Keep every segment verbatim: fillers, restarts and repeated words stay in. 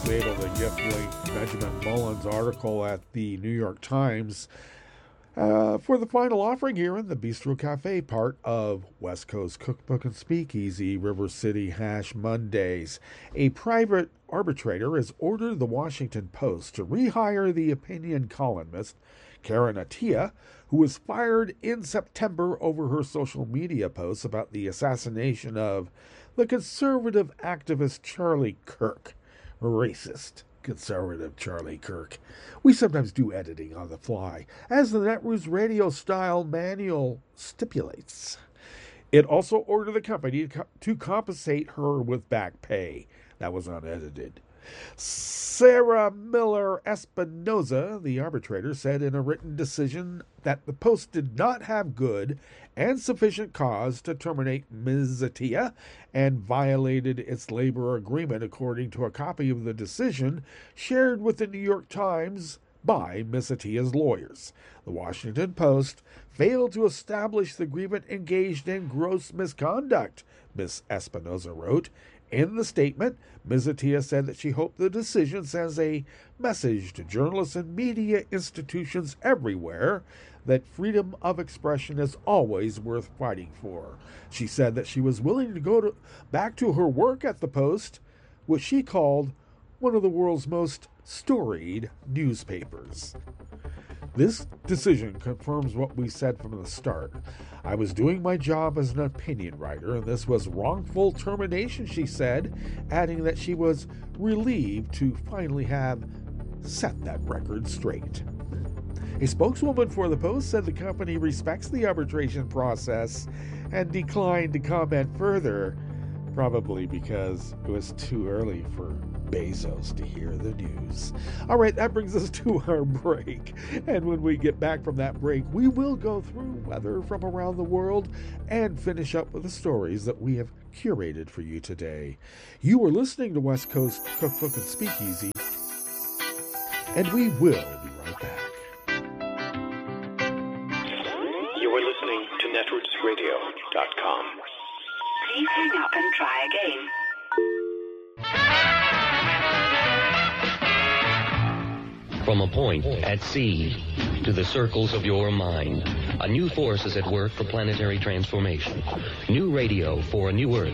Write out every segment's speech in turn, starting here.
was able to get link Benjamin Mullen's article at the New York Times uh, for the final offering here in the Bistro Cafe, part of West Coast Cookbook and Speakeasy, River City Hash Mondays. A private arbitrator has ordered the Washington Post to rehire the opinion columnist Karen Attiah, who was fired in September over her social media posts about the assassination of the conservative activist Charlie Kirk. Racist conservative Charlie Kirk. We sometimes do editing on the fly, as the Netroots Radio Style Manual stipulates. It also ordered the company to compensate her with back pay. That was unedited. Sarah Miller Espinoza, the arbitrator, said in a written decision that the Post did not have good and sufficient cause to terminate Miz Attiah and violated its labor agreement, according to a copy of the decision shared with the New York Times by Miz Attiah's lawyers. The Washington Post failed to establish the agreement engaged in gross misconduct, Miz Espinoza wrote. In the statement, Miz Attiah said that she hoped the decision sends a message to journalists and media institutions everywhere that freedom of expression is always worth fighting for. She said that she was willing to go to, back to her work at the Post, which she called one of the world's most storied newspapers. This decision confirms what we said from the start. I was doing my job as an opinion writer, and this was wrongful termination, she said, adding that she was relieved to finally have set that record straight. A spokeswoman for the Post said the company respects the arbitration process and declined to comment further, probably because it was too early for Bezos to hear the news. All right, that brings us to our break. And when we get back from that break, we will go through weather from around the world and finish up with the stories that we have curated for you today. You are listening to West Coast Cookbook and Speakeasy, and we will be right back. You are listening to netroots radio dot com. Please hang up and try again. From a point at sea to the circles of your mind, a new force is at work for planetary transformation. New radio for a new Earth.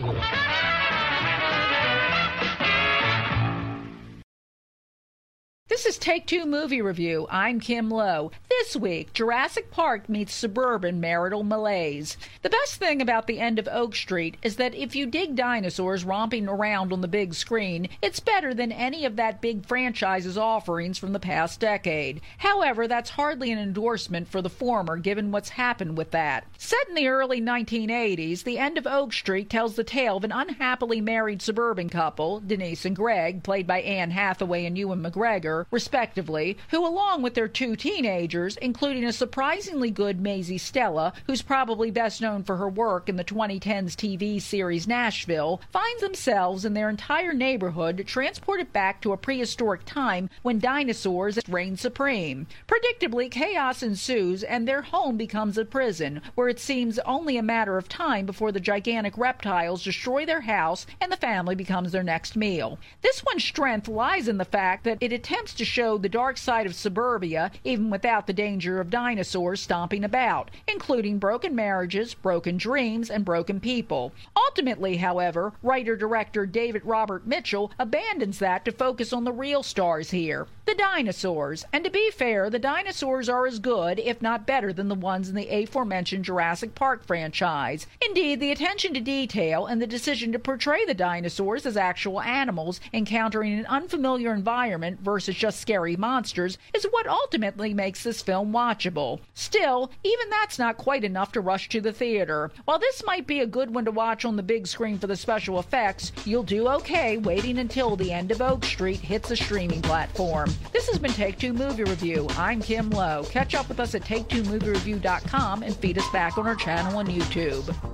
This is Take Two Movie Review. I'm Kim Lowe. This week, Jurassic Park meets suburban marital malaise. The best thing about the end of Oak Street is that if you dig dinosaurs romping around on the big screen, it's better than any of that big franchise's offerings from the past decade. However, that's hardly an endorsement for the former, given what's happened with that. Set in the early nineteen eighties, the end of Oak Street tells the tale of an unhappily married suburban couple, Denise and Greg, played by Anne Hathaway and Ewan McGregor, respectively, who, along with their two teenagers, including a surprisingly good Maisie Stella, who's probably best known for her work in the twenty tens T V series Nashville, find themselves and their entire neighborhood transported back to a prehistoric time when dinosaurs reigned supreme. Predictably, chaos ensues and their home becomes a prison, where it seems only a matter of time before the gigantic reptiles destroy their house and the family becomes their next meal. This one's strength lies in the fact that it attempts to show the dark side of suburbia, even without the danger of dinosaurs stomping about, including broken marriages, broken dreams, and broken people. Ultimately, however, writer-director David Robert Mitchell abandons that to focus on the real stars here, the dinosaurs. And to be fair, the dinosaurs are as good, if not better, than the ones in the aforementioned Jurassic Park franchise. Indeed, the attention to detail and the decision to portray the dinosaurs as actual animals encountering an unfamiliar environment versus just scary monsters is what ultimately makes this film watchable. Still, even that's not quite enough to rush to the theater. While this might be a good one to watch on the big screen for the special effects, you'll do okay waiting until the end of Oak Street hits a streaming platform. This has been Take Two Movie Review. I'm Kim Lowe. Catch up with us at take two movie review dot com and feed us back on our channel on YouTube.